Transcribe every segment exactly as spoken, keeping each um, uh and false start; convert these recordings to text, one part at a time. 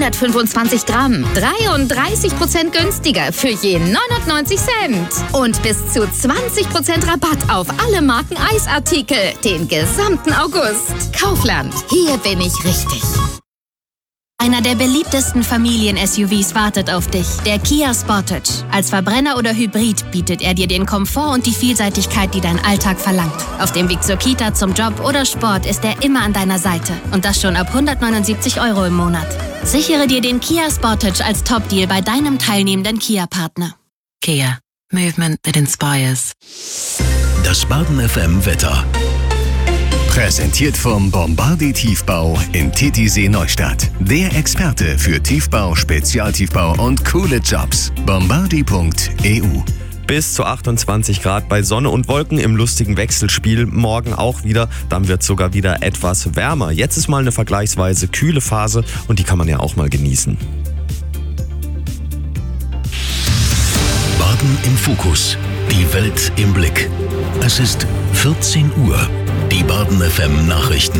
hundertfünfundzwanzig Gramm. dreiunddreißig Prozent günstiger für je neunundneunzig Cent. Und bis zu zwanzig Prozent Rabatt auf alle Marken Eisartikel. Den gesamten August. Kaufland. Hier bin ich richtig. Einer der beliebtesten Familien-S U Vs wartet auf dich, der Kia Sportage. Als Verbrenner oder Hybrid bietet er dir den Komfort und die Vielseitigkeit, die dein Alltag verlangt. Auf dem Weg zur Kita, zum Job oder Sport ist er immer an deiner Seite. Und das schon ab hundertneunundsiebzig Euro im Monat. Sichere dir den Kia Sportage als Top-Deal bei deinem teilnehmenden Kia-Partner. Kia. Movement that inspires. Das Baden F M Wetter. Präsentiert vom Bombardier Tiefbau in Titisee Neustadt. Der Experte für Tiefbau, Spezialtiefbau und coole Jobs. bombardier punkt e u. Bis zu achtundzwanzig Grad bei Sonne und Wolken im lustigen Wechselspiel. Morgen auch wieder, dann wird es sogar wieder etwas wärmer. Jetzt ist mal eine vergleichsweise kühle Phase und die kann man ja auch mal genießen. Baden im Fokus. Die Welt im Blick. Es ist vierzehn Uhr. Die Baden F M Nachrichten.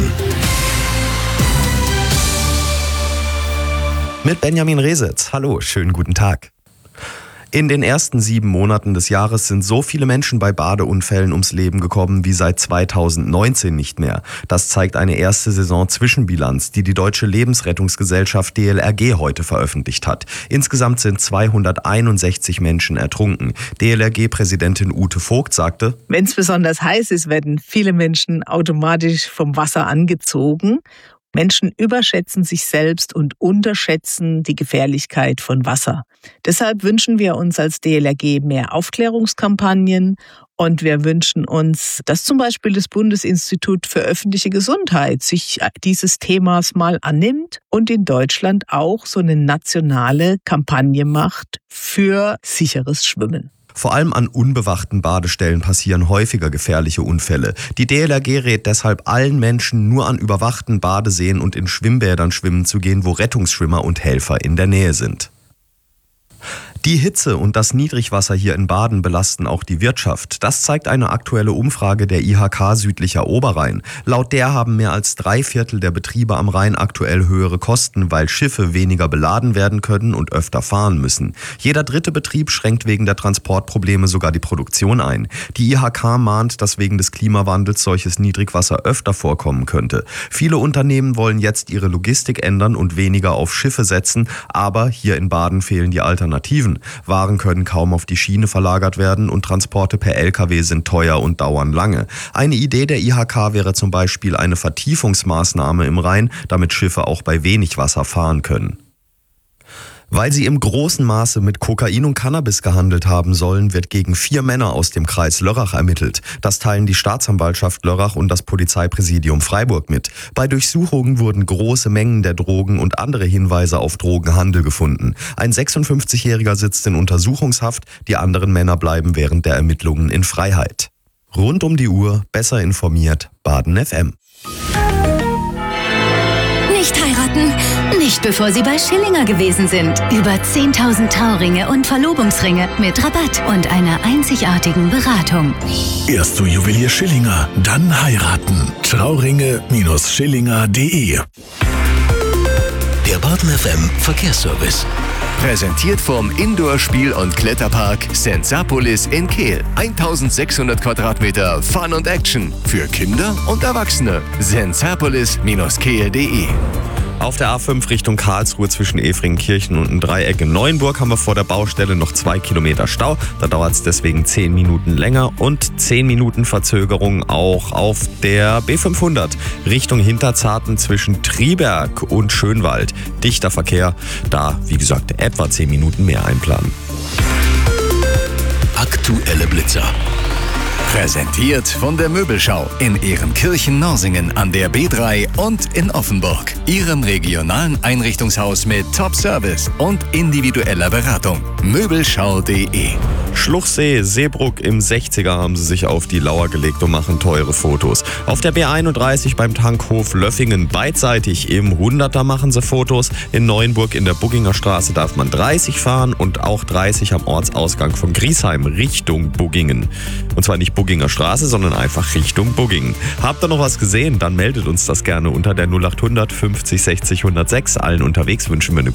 Mit Benjamin Resitz. Hallo, schönen guten Tag. In den ersten sieben Monaten des Jahres sind so viele Menschen bei Badeunfällen ums Leben gekommen wie seit zweitausendneunzehn nicht mehr. Das zeigt eine erste Saison-Zwischenbilanz, die die Deutsche Lebensrettungsgesellschaft D L R G heute veröffentlicht hat. Insgesamt sind zweihunderteinundsechzig Menschen ertrunken. D L R G-Präsidentin Ute Vogt sagte: Wenn es besonders heiß ist, werden viele Menschen automatisch vom Wasser angezogen. Menschen überschätzen sich selbst und unterschätzen die Gefährlichkeit von Wasser. Deshalb wünschen wir uns als D L R G mehr Aufklärungskampagnen und wir wünschen uns, dass zum Beispiel das Bundesinstitut für öffentliche Gesundheit sich dieses Themas mal annimmt und in Deutschland auch so eine nationale Kampagne macht für sicheres Schwimmen. Vor allem an unbewachten Badestellen passieren häufiger gefährliche Unfälle. Die D L R G rät deshalb allen Menschen, nur an überwachten Badeseen und in Schwimmbädern schwimmen zu gehen, wo Rettungsschwimmer und Helfer in der Nähe sind. Die Hitze und das Niedrigwasser hier in Baden belasten auch die Wirtschaft. Das zeigt eine aktuelle Umfrage der I H K Südlicher Oberrhein. Laut der haben mehr als drei Viertel der Betriebe am Rhein aktuell höhere Kosten, weil Schiffe weniger beladen werden können und öfter fahren müssen. Jeder dritte Betrieb schränkt wegen der Transportprobleme sogar die Produktion ein. Die I H K mahnt, dass wegen des Klimawandels solches Niedrigwasser öfter vorkommen könnte. Viele Unternehmen wollen jetzt ihre Logistik ändern und weniger auf Schiffe setzen, aber hier in Baden fehlen die Alternativen. Waren können kaum auf die Schiene verlagert werden und Transporte per L K W sind teuer und dauern lange. Eine Idee der I H K wäre zum Beispiel eine Vertiefungsmaßnahme im Rhein, damit Schiffe auch bei wenig Wasser fahren können. Weil sie im großen Maße mit Kokain und Cannabis gehandelt haben sollen, wird gegen vier Männer aus dem Kreis Lörrach ermittelt. Das teilen die Staatsanwaltschaft Lörrach und das Polizeipräsidium Freiburg mit. Bei Durchsuchungen wurden große Mengen der Drogen und andere Hinweise auf Drogenhandel gefunden. Ein sechsundfünfzigjähriger sitzt in Untersuchungshaft, die anderen Männer bleiben während der Ermittlungen in Freiheit. Rund um die Uhr, besser informiert, Baden F M. Nicht heiraten, nicht bevor Sie bei Schillinger gewesen sind. Über zehntausend Trauringe und Verlobungsringe mit Rabatt und einer einzigartigen Beratung. Erst zu Juwelier Schillinger, dann heiraten. Trauringe Schillinger punkt de. Der Baden F M Verkehrsservice. Präsentiert vom Indoor-Spiel- und Kletterpark Sensapolis in Kehl. eintausendsechshundert Quadratmeter Fun und Action für Kinder und Erwachsene. sensapolis Kehl punkt de. Auf der A fünf Richtung Karlsruhe zwischen Efringenkirchen und dem Dreieck in Neuenburg haben wir vor der Baustelle noch zwei Kilometer Stau. Da dauert es deswegen zehn Minuten länger und zehn Minuten Verzögerung auch auf der B fünfhundert Richtung Hinterzarten zwischen Triberg und Schönwald. Dichter Verkehr, da wie gesagt etwa zehn Minuten mehr einplanen. Aktuelle Blitzer. Präsentiert von der Möbelschau in Ehrenkirchen-Norsingen an der B drei und in Offenburg. Ihrem regionalen Einrichtungshaus mit Top-Service und individueller Beratung. Möbelschau punkt de. Schluchsee, Seebrugg im sechziger haben sie sich auf die Lauer gelegt und machen teure Fotos. Auf der B einunddreißig beim Tankhof Löffingen beidseitig im hunderter machen sie Fotos. In Neuenburg in der Bugginger Straße darf man dreißig fahren und auch dreißig am Ortsausgang von Griesheim Richtung Buggingen. Und zwar nicht Bugginger Straße, sondern einfach Richtung Buggingen. Habt ihr noch was gesehen? Dann meldet uns das gerne unter der null acht hundert fünfzig sechzig hundertsechs. Allen unterwegs wünschen wir eine